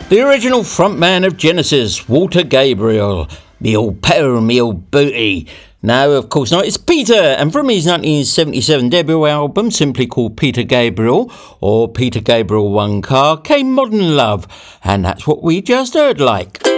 The original frontman of Genesis, Walter Gabriel. Me old pal, me old booty. No, of course not. It's Peter, and from his 1977 debut album, simply called Peter Gabriel, or Peter Gabriel One Car, came Modern Love, and that's what we just heard like.